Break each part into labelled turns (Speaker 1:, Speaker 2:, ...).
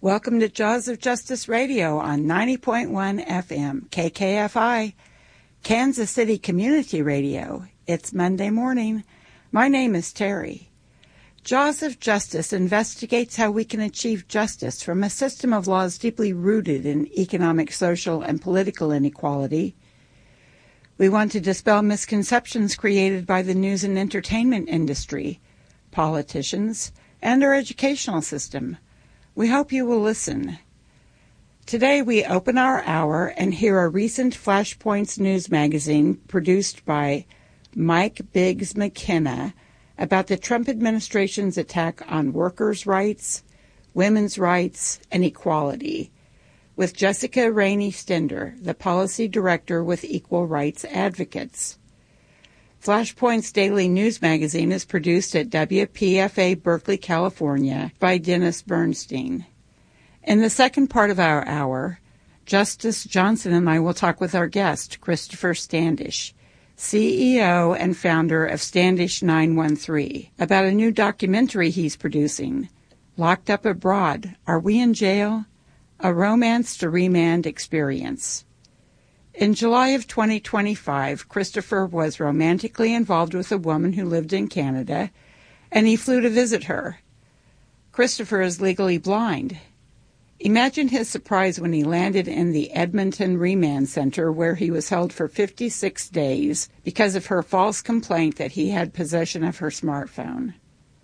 Speaker 1: Welcome to Jaws of Justice Radio on 90.1 FM, KKFI, Kansas City Community Radio. It's Monday morning. My name is Terry. Jaws of Justice investigates how we can achieve justice from a system of laws deeply rooted in economic, social, and political inequality. We want to dispel misconceptions created by the news and entertainment industry, politicians, and our educational system. We hope you will listen. Today we open our hour and hear a recent Flashpoints news magazine produced by Mike Biggs McKenna about the Trump administration's attack on workers' rights, women's rights, and equality, with Jessica Rainey Stender, the policy director with Equal Rights Advocates. Flashpoint's daily news magazine is produced at WPFA Berkeley, California by Dennis Bernstein. In the second part of our hour, Justice Johnson and I will talk with our guest, Christopher Standish, CEO and founder of Standish 913, about a new documentary he's producing, Locked Up Abroad, Are We in Jail? A Romance to Remand Experience. In July of 2025, Christopher was romantically involved with a woman who lived in Canada, and he flew to visit her. Christopher is legally blind. Imagine his surprise when he landed in the Edmonton Remand Center, where he was held for 56 days because of her false complaint that he had possession of her smartphone.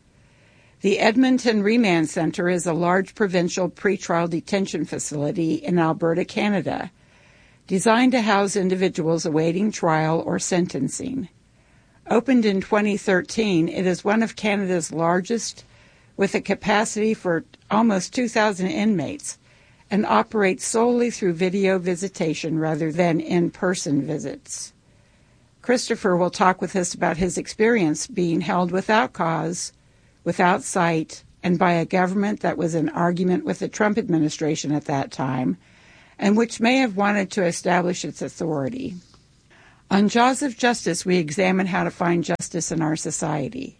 Speaker 1: The Edmonton Remand Center is a large provincial pretrial detention facility in Alberta, Canada, designed to house individuals awaiting trial or sentencing. Opened in 2013, it is one of Canada's largest, with a capacity for almost 2,000 inmates, and operates solely through video visitation rather than in-person visits. Christopher will talk with us about his experience being held without cause, without sight, and by a government that was in argument with the Trump administration at that time, and which may have wanted to establish its authority. On Jaws of Justice, we examine how to find justice in our society.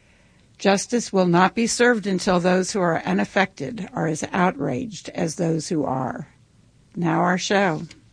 Speaker 1: Justice will not be served until those who are unaffected are as outraged as those who are. Now our show.